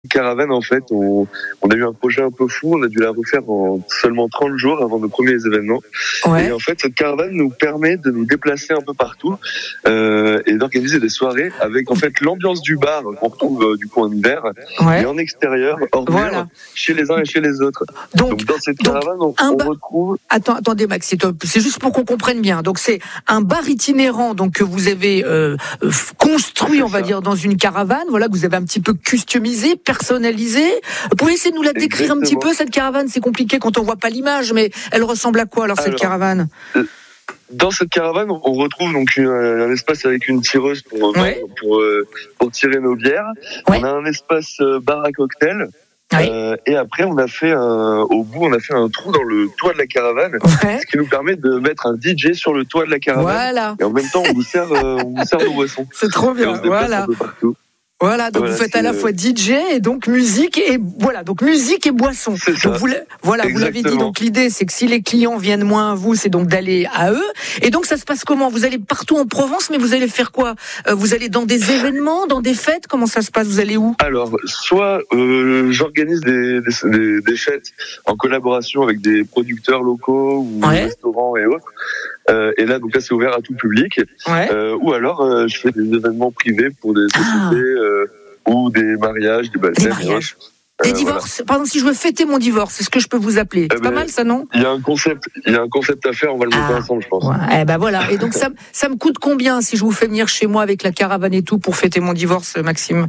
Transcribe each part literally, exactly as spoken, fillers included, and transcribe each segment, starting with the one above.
Caravane, en fait, on, on a eu un projet un peu fou, on a dû la refaire en seulement trente jours avant nos premiers événements. Ouais. Et en fait, cette caravane nous permet de nous déplacer un peu partout euh, et d'organiser des soirées avec en fait l'ambiance du bar qu'on retrouve euh, du coup en hiver, ouais. Et en extérieur, hors voilà. Mer, chez les uns et chez les autres. Donc, donc dans cette caravane, on, on ba... retrouve... Attends, attendez Max, c'est, c'est juste pour qu'on comprenne bien. Donc c'est un bar itinérant donc, que vous avez euh, construit, on va ça. dire, dans une caravane, voilà, que vous avez un petit peu customisé, personnalisé. Vous pouvez essayer de nous la décrire Exactement. un petit peu, cette caravane? C'est compliqué quand on voit pas l'image, mais elle ressemble à quoi alors, alors cette caravane? Dans cette caravane, on retrouve donc un, un espace avec une tireuse pour, ouais. pour, pour, pour tirer nos bières. Ouais. On a un espace bar à cocktail. Oui. Euh, et après, on a fait un, au bout, on a fait un trou dans le toit de la caravane, ouais. ce qui nous permet de mettre un D J sur le toit de la caravane. Voilà. Et en même temps, on vous sert, euh, on vous sert nos boissons. C'est trop bien. Voilà. Un peu partout. Voilà, donc voilà, vous faites à la fois D J et donc musique et voilà, donc musique et boisson. Donc vous, voilà, Exactement. vous l'avez dit. Donc l'idée, c'est que si les clients viennent moins à vous, c'est donc d'aller à eux. Et donc ça se passe comment? Vous allez partout en Provence, mais vous allez faire quoi? euh, Vous allez dans des événements, dans des fêtes? Comment ça se passe? Vous allez où? Alors, soit euh, j'organise des, des, des, des fêtes en collaboration avec des producteurs locaux ou ouais. restaurants et autres. Euh, et là, donc là, c'est ouvert à tout public. Ouais. Euh, ou alors, euh, je fais des événements privés pour des sociétés ah. euh, ou des mariages, des baptêmes. Des mariages. Des euh, divorces. Voilà. Par exemple, si je veux fêter mon divorce, c'est ce que je peux vous appeler. C'est eh pas ben, mal, ça, non? Il y a un concept, il y a un concept à faire. On va le monter ah. ensemble, je pense. Ouais. Eh ben voilà. Et donc, ça, ça me coûte combien si je vous fais venir chez moi avec la caravane et tout pour fêter mon divorce, Maxime?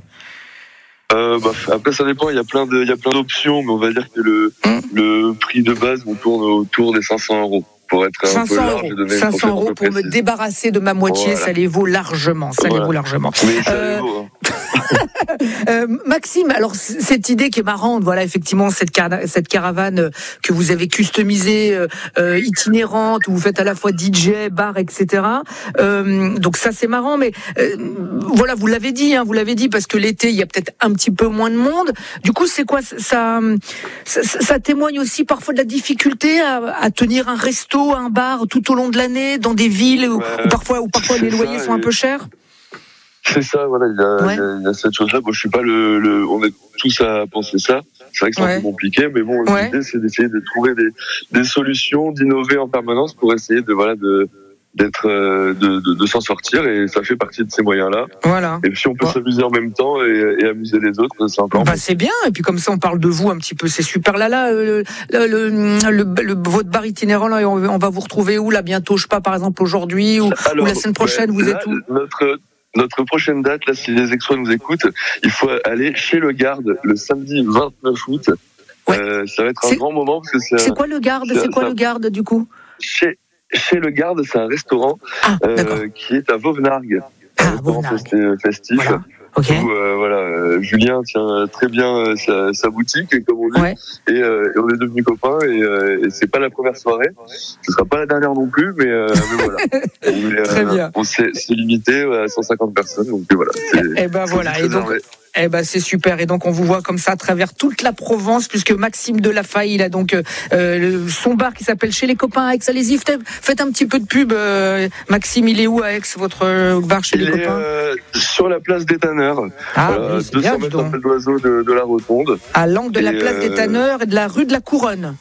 Euh, bah, après, ça dépend. Il y a plein de, il y a plein d'options, mais on va dire que le, hum. le prix de base, on tourne autour des cinq cents euros. Pour être un peu large et donner cinq cents euros pour me débarrasser de ma moitié, voilà. ça les vaut largement. Ça voilà. les vaut largement. Mais ça euh... les vaut, hein. euh, Maxime, alors cette idée qui est marrante, voilà, effectivement, cette, car- cette caravane que vous avez customisée, euh, itinérante, où vous faites à la fois D J, bar, et cetera. Euh, donc ça, c'est marrant, mais euh, voilà, vous l'avez dit, hein, vous l'avez dit, parce que l'été, il y a peut-être un petit peu moins de monde. Du coup, c'est quoi ça, ça, ça témoigne aussi parfois de la difficulté à, à tenir un resto, un bar tout au long de l'année dans des villes où, ouais, où parfois, où parfois les loyers ça, sont un peu chers. C'est ça, voilà, il y a, ouais. il y a, il y a cette chose-là. Bon, je suis pas le, le, on est tous à penser ça. C'est vrai que c'est ouais. un peu compliqué, mais bon, ouais. l'idée c'est d'essayer de trouver des, des solutions, d'innover en permanence pour essayer de, voilà, de, d'être, euh, de, de, de s'en sortir, et ça fait partie de ces moyens-là. Voilà. Et puis on peut ouais. s'amuser en même temps et, et amuser les autres, c'est encore. Bah c'est bien. Et puis comme ça on parle de vous un petit peu, c'est super. Là là, le, le, le, le, le votre bar itinérant là, on, on va vous retrouver où là bientôt? Je sais pas, par exemple aujourd'hui ou, Alors, ou la semaine prochaine, ouais, vous là, êtes où? Notre Notre prochaine date, là, si les Aixois nous écoutent, il faut aller chez Le Garde le samedi vingt-neuf août. Ouais. Euh, ça va être un c'est, grand moment parce que c'est. C'est un, quoi Le Garde? C'est, c'est quoi un, Le Garde du coup? Chez Chez Le Garde, c'est un restaurant ah, euh, qui est à Vauvenargues. Ah, un restaurant Vauvenargues. festif. Voilà. Okay. Où euh, voilà, euh, Julien tient très bien euh, sa, sa boutique, comme on dit, ouais. et, euh, et on est devenus copains. Et, euh, et c'est pas la première soirée, ce sera pas la dernière non plus, mais, euh, mais voilà. On, est, très euh, bien. On s'est, c'est limité à cent cinquante personnes, donc voilà. Et ben voilà. Et donc. Eh ben c'est super, et donc on vous voit comme ça à travers toute la Provence, puisque Maxime Delafaye, il a donc euh, son bar qui s'appelle Chez les Copains à Aix. Allez-y, faites un petit peu de pub. euh, Maxime, il est où à Aix, votre bar Chez il les est, Copains euh, sur la place des Tanneurs, ah, euh, oui, deux cents mètres après l'oiseau de, de la Rotonde, à l'angle de et la place euh... des Tanneurs et de la rue de la Couronne.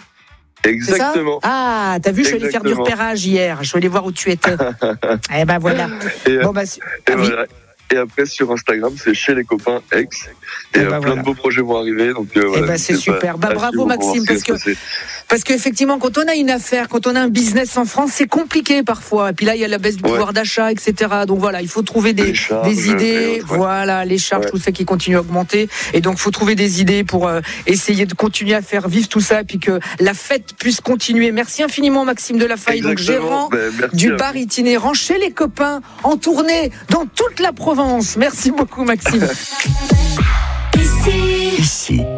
Exactement. Ah, t'as vu, je suis allé faire du repérage hier, je suis allé voir où tu étais. Eh ben voilà. Et, bon bah, et ah, oui. voilà. Et après, sur Instagram, c'est Chez les Copains Aix. Et, et bah, plein voilà. de beaux projets vont arriver. Donc, euh, voilà, et bah, c'est super. Bah, bravo, Maxime. Parce que, parce qu'effectivement, quand on a une affaire, quand on a un business en France, c'est compliqué parfois. Et puis là, il y a la baisse du ouais. pouvoir d'achat, et cetera. Donc voilà, il faut trouver des, charges, des idées. Ouais. Voilà, les charges, ouais. tout ça qui continue à augmenter. Et donc, il faut trouver des idées pour euh, essayer de continuer à faire vivre tout ça. Et puis que la fête puisse continuer. Merci infiniment, Maxime Delafaye. Donc, gérant ben, du bar itinérant Chez les Copains, en tournée dans toute la Provence. Merci beaucoup, Maxime. Ici. Ici.